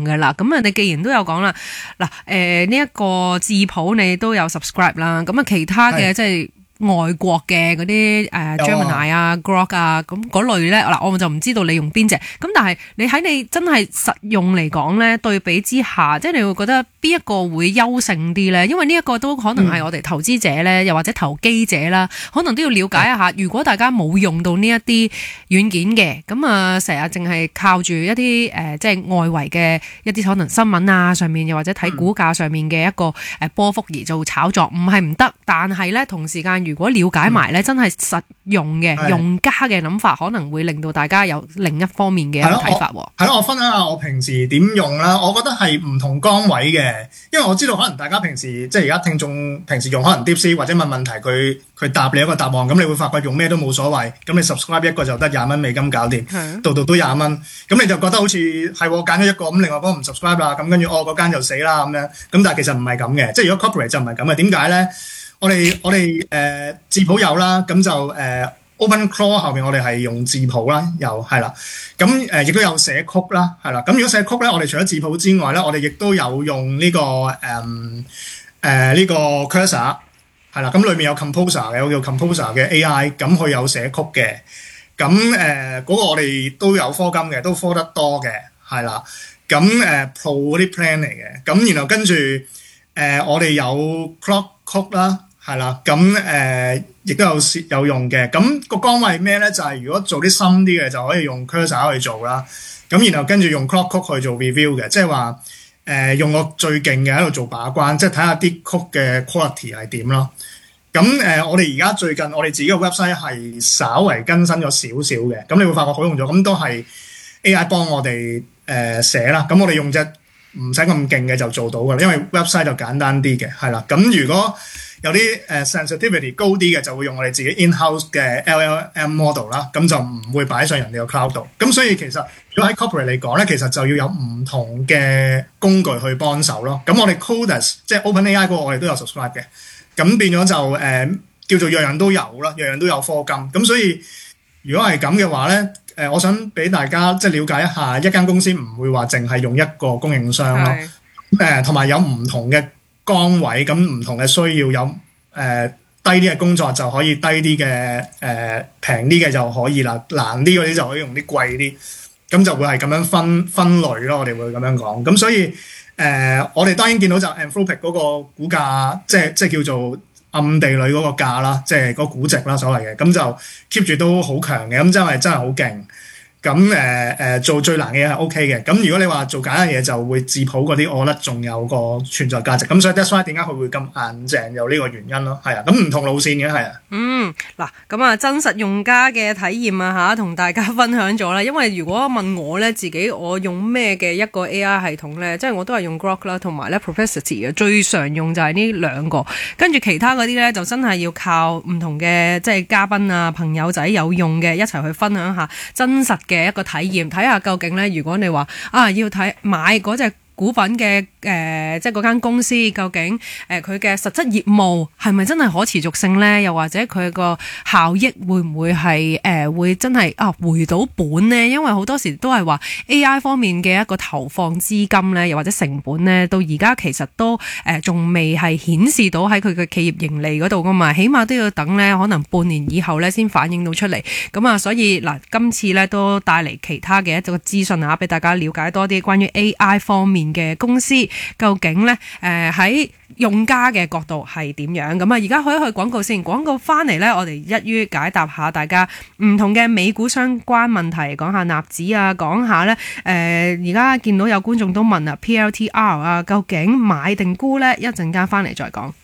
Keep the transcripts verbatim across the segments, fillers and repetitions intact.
嘅啦。咁啊，你既然都有講啦，嗱誒呢一個智譜你都有 subscribe 啦，咁啊其他嘅即係外國嘅嗰啲誒 Gemini 啊、Grok 啊，咁嗰類咧，嗱我就唔知道你用邊隻，咁但係你喺你真係實用嚟講咧，對比之下，即係你會覺得邊一個會優勝啲咧？因為呢一個都可能係我哋投資者咧，嗯、又或者投機者啦，可能都要了解一下。如果大家冇用到呢一啲軟件嘅，咁啊成日淨係靠住一啲誒、呃、即係外圍嘅一啲可能新聞啊上面，又或者睇股價上面嘅一個誒波幅而做炒作，唔係唔得，但係咧同時間如果了解埋咧，真係實用嘅、嗯、用家嘅諗法，可能會令到大家有另一方面嘅睇法。 係咯，我分享下我平時點用啦。我覺得係唔同崗位嘅，因為我知道可能大家平時即係而家聽眾平時用可能 DeepSeek 或者問問題，佢佢答你一個答案，咁你會發覺用咩都冇所謂。咁你 subscribe 一個就得廿蚊美金搞掂，度度都廿蚊。咁你就覺得好似係我揀咗一個，咁另外嗰個唔 subscribe 啦，咁跟住哦嗰間就死啦咁樣。咁但係其實唔係咁嘅，即係如果 corporate 就唔係咁嘅。點解咧？我哋我哋誒智譜有啦，咁就誒、呃、OpenClaw 後面我哋係用智譜啦，有係啦，咁誒亦都有寫曲啦，係啦。咁如果寫曲咧，我哋除咗智譜之外咧，我哋亦都有用呢、這個誒誒呢個 Cursor 係啦。咁裏面有 Composer 嘅，有叫 Composer 嘅 A I， 咁佢有寫曲嘅。咁誒嗰個我哋都有科金嘅，都科得多嘅，係啦。咁誒、呃、Pro 嗰啲 plan 嚟嘅，咁然後跟住誒、呃、我哋有 Clock 曲啦。係啦，咁誒亦都有有用嘅。咁、那個崗位係咩咧？就係、是、如果做啲深啲嘅，就可以用 Cursor 去做啦。咁然後跟住用 Clock 曲去做 review 嘅，即係話誒用我最勁嘅喺度做把關，即係睇下啲曲嘅 quality 係點咯。咁誒、呃，我哋而家最近我哋自己嘅 website 係稍為更新咗少少嘅，咁你會發覺好用咗。咁都係 A I 幫我哋誒、呃、寫啦。咁我哋用隻唔使咁勁嘅就做到㗎，因為 website 就簡單啲嘅，係啦。咁如果有啲誒、uh, sensitivity 高啲嘅，就會用我哋自己 in-house 嘅 L L M model 啦，咁就唔會擺上人哋個 cloud 度。咁所以其實如果喺 corporate 嚟講咧，其實就要有唔同嘅工具去幫手咯。咁我哋 Coders 即係 OpenAI 嗰個我哋都有 subscribe 嘅，咁變咗就誒、呃、叫做樣樣都有啦，樣樣都有課金。咁所以如果係咁嘅話咧，誒、呃、我想俾大家即係了解一下，一間公司唔會話淨係用一個供應商咯，誒同埋有唔同嘅崗位，咁唔同嘅需要，有誒、呃、低啲嘅工作就可以低啲嘅，誒平啲嘅就可以啦，難啲嗰啲就可以用啲貴啲，咁就會係咁樣分分類咯。我哋會咁樣講。咁所以誒、呃，我哋當然見到就 Anthropic 嗰個股價，即係即係叫做暗地裏嗰個價啦，即係嗰個估值啦，所謂嘅，咁就 keep 住都好強嘅，咁真係真係好勁。咁誒誒做最難嘅嘢係 OK 嘅，咁如果你話做簡單嘢就會智譜嗰啲，我覺得仲有個存在價值。咁所以 that's why 點解佢會咁硬淨，有呢個原因咯，係啊。咁唔同路線嘅係啊。 嗯，嗱，咁啊真實用家嘅體驗啊嚇，同大家分享咗啦。因為如果問我咧，自己我用咩嘅一個 A I 系統咧，即係我都係用 Grok 啦，同埋咧 Perplexity 嘅，最常用就係呢兩個。跟住其他嗰啲咧，就真係要靠唔同嘅即係嘉賓啊、朋友仔有用嘅一齊去分享下真實嘅嘅一個體驗，睇下究竟咧，如果你話啊要睇買嗰隻股份嘅誒、呃，即係嗰間公司究竟誒佢嘅實質業務係咪真係可持續性咧？又或者佢個效益會唔會係誒、呃、會真係啊回到本咧？因為好多時都係話 A I 方面嘅一個投放資金咧，又或者成本咧，到而家其實都誒仲未係顯示到喺佢嘅企業盈利嗰度噶嘛，起碼都要等咧可能半年以後咧先反映到出嚟。咁啊，所以嗱，今次咧都帶嚟其他嘅一個資訊啊，俾大家了解多啲關於 A I 方面嘅公司究竟咧誒喺用家嘅角度係點樣。咁啊而家去一去廣告先，廣告翻嚟咧，我哋一於解答下大家唔同嘅美股相關問題，講下納指啊，講下咧誒而家見到有觀眾都問啊 P L T R 啊，究竟買定沽咧？一陣間翻嚟再講。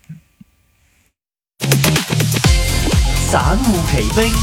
散戶奇兵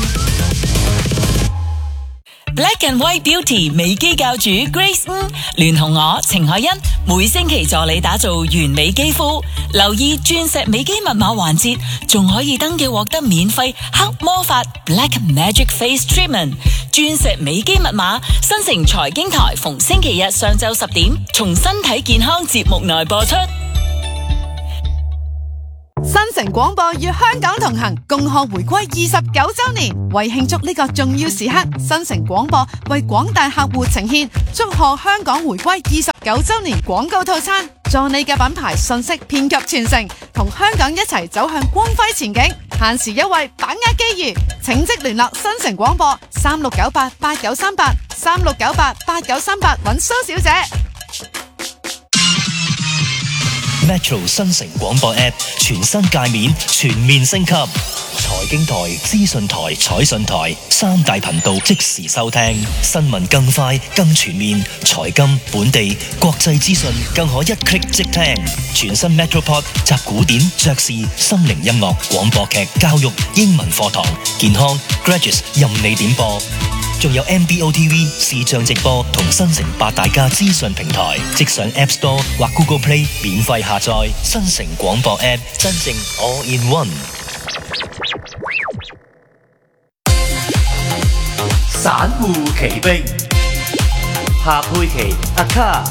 Black and White Beauty 美肌教主 Grace 嗯聯同我程海欣每星期助你打造完美肌膚，留意鑽石美肌密碼環節，仲可以登記獲得免費黑魔法 Black Magic Face Treatment。鑽石美肌密碼新城財經台逢星期日上晝十點從身體健康節目內播出。 新城廣播與香港同行，共賀回歸二十九周年。為慶祝呢個重要時刻，新城廣播為廣大客戶呈獻祝賀香港回歸二十九周年廣告套餐，助你嘅品牌信息遍及全城，同香港一齊走向光輝前景。限時優惠，把握機遇，請即聯絡新城廣播三六九八八九三八三六九八八九三八揾蘇小姐。 Metro 新城廣播 App 全新界面全面升級，財經台、資訊台、彩訊台三大頻道即時收聽，新聞更快更全面，財金、本地、國際資訊更可一 click 即聽。全新 Metropod 集古典、爵士、心靈音樂、廣播劇、教育、英文課堂、健康、Graduates 任你點播。仲有 M B O T V 視像直播同新城八大家資訊平台，即上 App Store 或 Google Play 免費下載新城廣播 App， 真正 All in One。散戶奇兵，夏佩琪阿卡。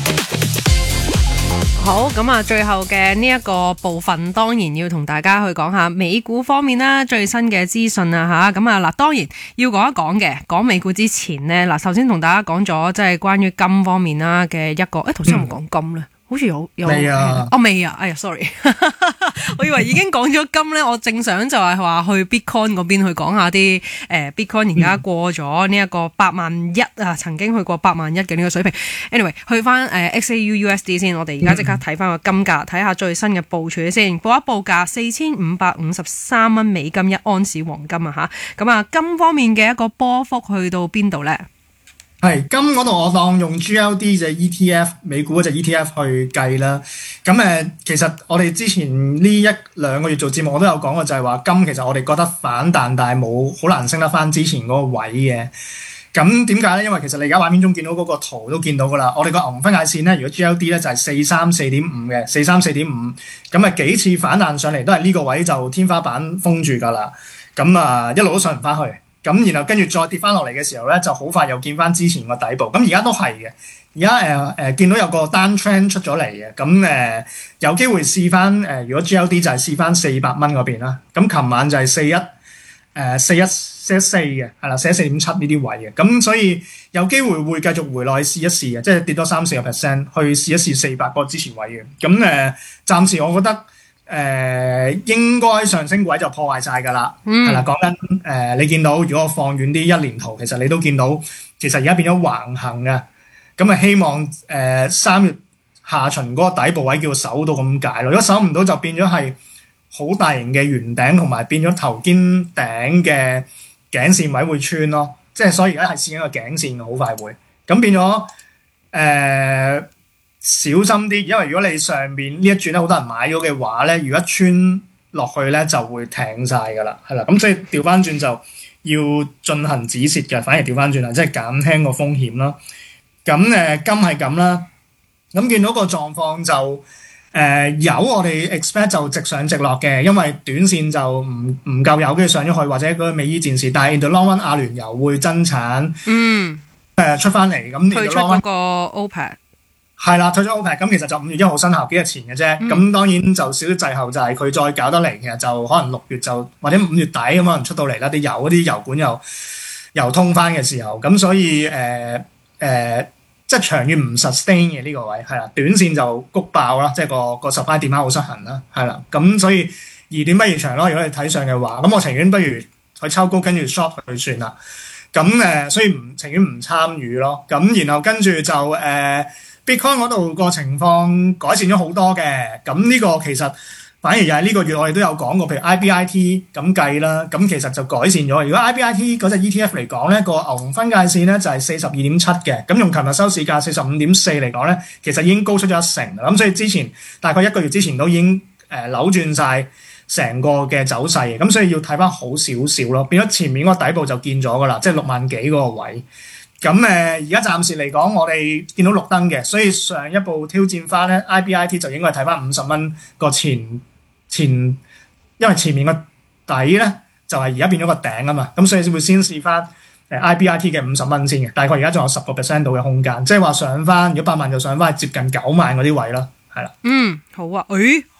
好，咁啊，最後嘅呢一個部分，當然要同大家去講下美股方面啦，最新嘅資訊啊吓，咁啊嗱，當然要講一講嘅，講美股之前呢，嗱，首先同大家講咗即係關於金方面啦嘅一個，誒，頭先有冇講金咧？好似有有未啊？ 哦未啊！哎呀 ，sorry， 我以為已經講咗金咧。我正想就係話去 Bitcoin 嗰邊去講下啲誒、呃、Bitcoin 而家過咗呢一個八萬一啊，曾經去過八萬一嘅呢個水平。Anyway， 去翻誒、呃、X A U U S D 先，我哋而家即刻睇翻個金價，睇下最新嘅部署先。報一報價四千五百五十三蚊美金一盎司黃金啊吓。咁啊，金方面嘅一個波幅去到邊度咧？ 係金嗰度，我當用 G L D 隻 E T F 美股嗰隻 E T F 去計啦。咁誒，其實我哋之前呢一兩個月做節目，我都有講過，就係話金其實我哋覺得反彈，但係冇好難升得翻之前嗰個位嘅。咁點解咧？因為其實你而家畫面中見到嗰個圖都見到噶啦。我哋個牛熊分界線咧，如果 G L D 咧就係四三四點五嘅，四三四點五。咁啊幾次反彈上嚟都係呢個位就天花板封住㗎啦。咁啊一路都上唔翻去。咁然後跟住再跌翻落嚟嘅時候咧，就好快又見翻之前個底部。咁而家都係嘅。而家誒誒見到有個 down trend 出咗嚟嘅。咁誒、呃、有機會試翻誒、呃，如果 G L D 就係試翻四百蚊嗰邊啦。咁琴晚就係四一誒四一四一四嘅，係啦，四一四點七呢啲位嘅。咁所以有機會會繼續回落去試一試嘅，即係跌多三四個 percent 去試一試四百個之前位嘅。咁誒、呃、暫時我覺得。誒、呃、應該上升位就破壞晒㗎啦，係啦、嗯，講緊誒你見到如果我放遠啲一,一年圖，其實你都見到其實而家變咗橫行嘅，咁啊希望誒三、呃、月下旬嗰個底部位叫守到咁解咯，如果守唔到就變咗係好大型嘅圓頂，同埋變咗頭肩頂嘅頸線位會穿咯，即係所以而家係試緊個頸線嘅，好快會，咁變咗誒。呃小心啲，因為如果你上邊呢一轉咧，好多人買咗嘅話咧，如果穿落去咧就會挺晒噶啦，係啦，咁所以調翻轉就要進行止蝕嘅，反而調翻轉啦，即係減輕個風險啦。咁誒、呃、金係咁啦，咁見到個狀況就誒、呃、油我哋 expect 就直上直落嘅，因為短線就唔唔夠油跟住上咗去，或者嗰個美伊戰事，但係 in the long run 阿聯酋會增產，嗯，誒、呃、出翻嚟咁退出嗰個 OPEC。 係啦，退咗 OPEC， 咁其實就五月一號生效幾日前嘅啫。咁、嗯、當然就少少滯後，就係佢再搞得嚟，其實就可能六月就或者五月底咁可能出到嚟啦。啲油嗰啲油管又又通翻嘅時候，咁所以誒誒、呃呃，即係長遠唔 sustain 嘅呢個位係啦，短線就谷爆啦，即係個個 supply demand好失衡啦，係啦。咁所以疑點不如長咯。如果你睇上嘅話，咁我情願不如去抽高跟住 short 佢算啦。咁誒、呃，所以唔情願唔參與咯。咁然後跟住就誒。呃Bitcoin 嗰度個情況改善咗好多嘅，咁呢個其實反而又係呢個月我哋都有講過，譬如 I B I T 咁計啦，咁其實就改善咗。如果 I B I T 嗰隻 E T F 嚟講咧，個牛熊分界線咧就係四十二點七嘅，咁用琴日收市價四十五點四嚟講咧，其實已經高出咗一成啦。咁所以之前大概一個月之前都已經誒、呃、扭轉晒成個嘅走勢嘅，咁所以要睇翻好少少咯，變咗前面嗰個底部就見咗噶啦，即係六萬幾嗰個位。咁誒而家暫時嚟講，我哋見到綠燈嘅，所以上一步挑戰翻咧 I B I T 就應該睇翻五十蚊個前前，因為前面個底咧就係而家變咗個頂啊嘛，咁所以會先試翻誒 I B I T 嘅五十蚊先嘅，大概而家仲有十個 percent 度嘅空間，即係話上翻如果八萬就上翻接近九萬嗰啲位啦，係啦。 嗯，好啊，誒、哎。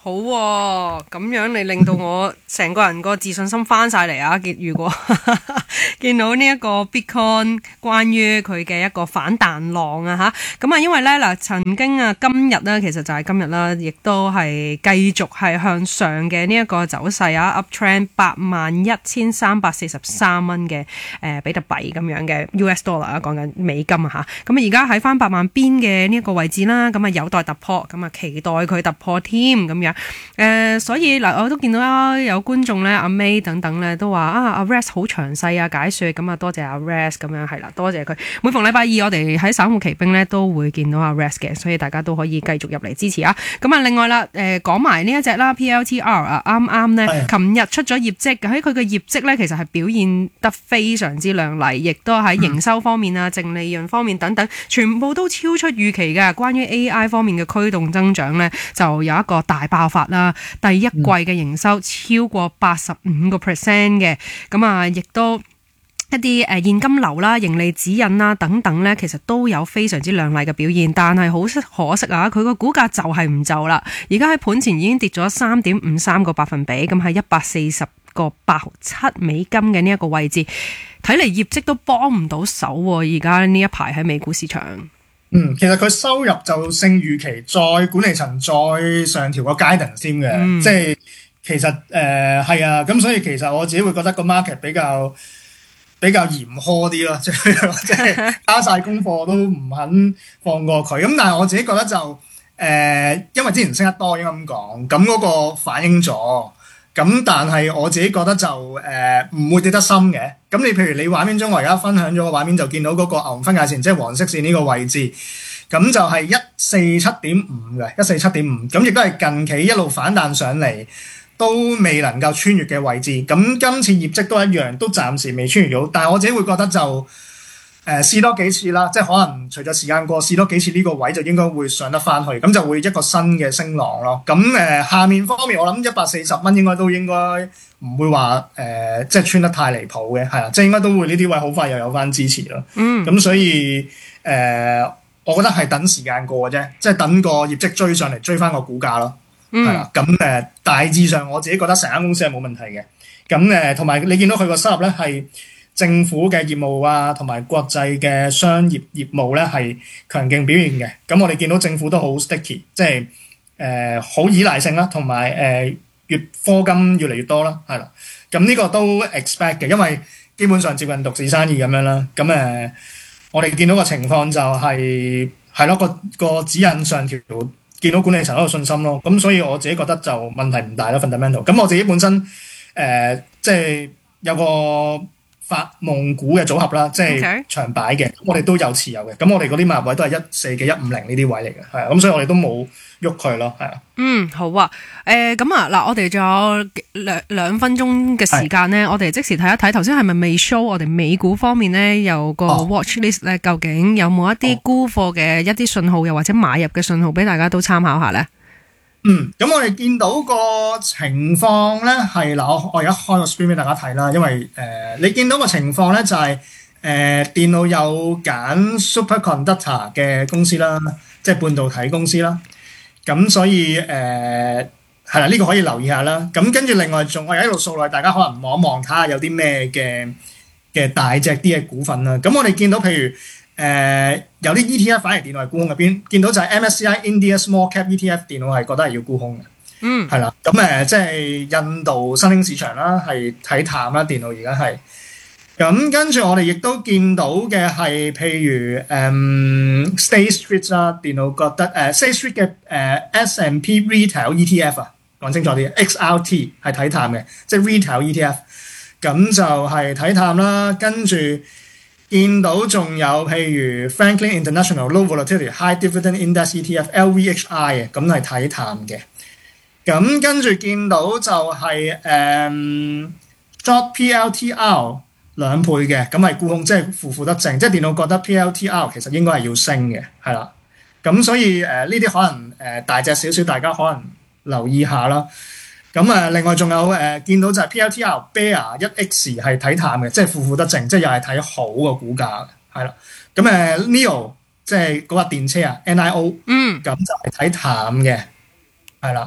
好喎，咁樣你令到我成個人個自信心翻晒嚟啊！見如果見到呢一個 Bitcoin 關於佢嘅一個反彈浪啊吓，咁啊因為咧嗱曾經啊今日咧其實就係今日啦，亦都係繼續係向上嘅呢一個走勢啊 ，uptrend 八萬一千三百四十三蚊嘅誒比特幣咁樣嘅 U S dollar 啊，講緊美金啊吓，咁啊而家喺翻八萬邊嘅呢一個位置啦，咁啊有待突破，咁啊期待佢突破添咁樣。誒、呃，所以嗱，我都見到啦，有觀眾咧，阿 May 等等咧，都話啊，阿 Rex 好詳細啊，解說咁啊，多謝阿 Rex 咁樣係啦，多謝佢。每逢禮拜二，我哋喺散戶奇兵咧都會見到阿 Rex 嘅，所以大家都可以繼續入嚟支持啊。咁啊，另外啦，誒、呃，講埋呢一隻啦 ，P L T R 啊，啱啱咧，琴日出咗業績，喺佢嘅業績咧，其實係表現得非常之亮麗，亦都喺營收方面啊、淨利潤方面等等，全部都超出預期嘅。關於 A I 方面嘅驅動增長咧，就有一個大爆發啦！第一季嘅營收超過八十五個 percent 嘅，咁啊，亦都一啲誒現金流啦、盈利指引啦等等咧，其實都有非常之亮麗嘅表現。但係好可惜啊，佢個股價就係唔就啦。而家喺盤前已經跌咗三點五三個百分比，咁係一百四十個八毫七美金嘅呢一個位置，睇嚟業績都幫唔到手喎。而家呢一排喺美股市場。 嗯，其實佢收入就勝預期，再管理層再上調個 guidance 添嘅，嗯、即係其實誒係啊，咁所以其實我自己會覺得個 market 比較比較嚴苛啲咯，即係即係加晒功課都唔肯放過佢。咁但係我自己覺得就誒、呃，因為之前升得多應該咁講，咁嗰個反映咗。咁但係我自己覺得就誒唔、呃、會跌得深嘅。咁你譬如你畫面中我而家分享咗個畫面就見到嗰個牛熊分界線，即係黃色線呢個位置，咁就係一四七點五嘅，一四七點五。咁亦都係近期一路反彈上嚟都未能夠穿越嘅位置。咁今次業績都一樣，都暫時未穿越到。但係我自己會覺得就誒試多幾次啦，即係可能隨著時間過試多幾次呢個位就應該會上得翻去，咁就會一個新嘅升浪咯。咁誒、呃、下面方面我諗一百四十蚊應該都應該唔會話誒、呃、即係穿得太離譜嘅，係啦，即係應該都會呢啲位好快又有翻支持咯。嗯，咁所以誒、呃、我覺得係等時間過嘅啫，即係等個業績追上嚟追翻個股價咯。嗯，係啦，咁誒、呃、大致上我自己覺得成間公司係冇問題嘅。咁誒同埋你見到佢個收入咧係政府嘅業務啊，同埋國際嘅商業業務咧係強勁表現嘅。咁我哋見到政府都好 sticky，即係誒好依賴性啦，同埋誒越科金越嚟越多啦，係啦。咁呢個都 expect 嘅，因為基本上接近獨市生意咁樣啦。咁誒、呃，我哋見到個情況就係係咯，個個指引上調，見到管理層嗰個信心咯。咁所以我自己覺得就問題唔大啦 fundamental。咁我自己本身誒、呃、即係有個發夢股嘅組合啦，即係長擺嘅，我哋都有持有嘅。咁我哋嗰啲買入位都係一四嘅一五零呢啲位嚟嘅，係啊。咁所以我哋都冇喐佢咯，係啊。嗯， 好啊。誒，咁啊，嗱，我哋仲有兩兩分鐘嘅時間咧，我哋即時睇一睇。頭先係咪未 show 我哋美股方面咧有個 watch list 咧？究竟有冇一啲沽貨嘅一啲信號，又或者買入嘅信號俾大家都參考下咧？ 嗯，咁我哋見到個情況咧係嗱，我我而家開個 screen 俾大家睇啦，因為誒、呃、你見到個情況咧就係、是、誒、呃、電腦有揀 superconductor 嘅公司啦，即係半導體公司啦，咁所以誒係啦，呢個可以留意下啦。咁跟住另外仲我有一路數落，大家可能望一望睇下有啲咩嘅嘅大隻啲嘅股份啦。咁我哋見到譬如誒、呃、有啲 E T F 反而電腦係沽空入邊，見到就係 M S C I India Small Cap E T F 電腦係覺得係要沽空嘅，嗯，係啦，咁誒即係印度新興市場啦，係睇淡啦，電腦而家係，咁跟住我哋亦都見到嘅係譬如誒、嗯、State Street 啦，電腦覺得誒、呃、State Street 嘅誒、呃、S and P Retail E T F 啊，講清楚啲 X R T 係睇淡嘅，即係 Retail E T F，咁就係睇淡啦，跟住。見到仲有譬如 Franklin International Low Volatility High Dividend Index E T F L V H I 嘅，咁係睇淡嘅。咁跟住見到就係、是、誒、嗯、Drop P L T R 兩倍嘅，咁係沽空，即係負負得正，即係電腦覺得 P L T R 其實應該係要升嘅，係啦。咁所以誒呢啲可能誒、呃、大隻少少，大家可能留意下啦。咁啊，另外仲有誒、呃、見到就係 P L T R Bear 一 X 係睇淡嘅，即係負負得正，即係又係睇好個股價嘅，係啦。咁誒、呃、N I O 即係嗰架電車啊 ，N I O， 嗯，咁就係睇淡嘅，係啦。咁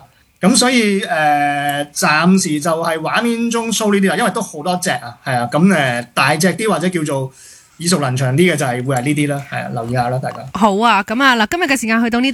咁所以誒、呃，暫時就係畫面中 show 呢啲啦，因為都好多隻啊，係啊，咁誒、呃、大隻啲或者叫做耳熟能詳啲嘅就係會係呢啲啦，係啊，留意下啦，大家。 好啊，咁啊嗱，今日嘅時間去到呢。